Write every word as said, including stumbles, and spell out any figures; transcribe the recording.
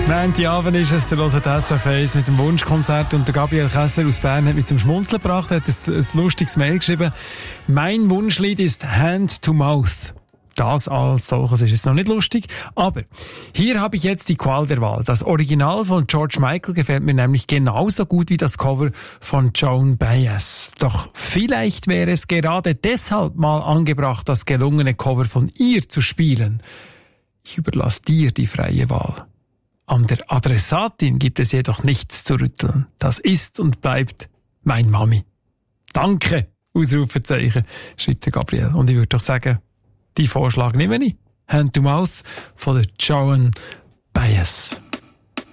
Montagabend ist es, der hört S R F eins mit dem Wunschkonzert und der Gabriel Kessler aus Bern hat mich zum Schmunzeln gebracht, er hat ein, ein lustiges Mail geschrieben. Mein Wunschlied ist Hand to Mouth. Das als solches ist jetzt noch nicht lustig, aber hier habe ich jetzt die Qual der Wahl. Das Original von George Michael gefällt mir nämlich genauso gut wie das Cover von Joan Baez. Doch vielleicht wäre es gerade deshalb mal angebracht, das gelungene Cover von ihr zu spielen. Ich überlasse dir die freie Wahl. An der Adressatin gibt es jedoch nichts zu rütteln. Das ist und bleibt mein Mami. Danke, Ausrufezeichen, schreibt der Gabriel. Und ich würde doch sagen, die Vorschlag nehme ich. Hand to Mouth von der Joan Baez.